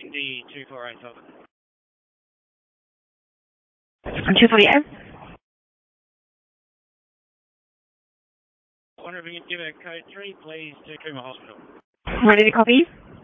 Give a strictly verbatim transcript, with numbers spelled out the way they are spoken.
Indy two four eight seven. two forty-eight. I wonder if you could give a code three, please, to Cooma Hospital. Ready to copy?